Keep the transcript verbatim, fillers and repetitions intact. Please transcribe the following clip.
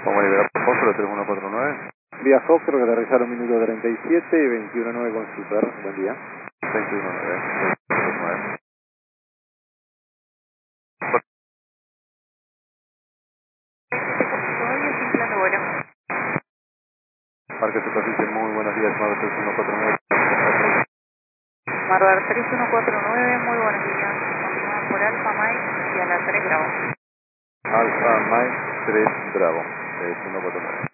Vamos a liberar por Fósforo tres uno cuatro nueve. Vía Foxtrot, que aterrizaron minuto treinta y siete y veintiuno nueve con Super. Buen día. veintiuno nueve. Parque Superficie, muy buenos días, Marbar tres uno cuatro nueve. Marbar tres uno cuatro nueve, muy buenos días. Continúan por Alfa Mike y a la tres Bravo. Alfa Mike tres Bravo, tres uno cuatro nueve.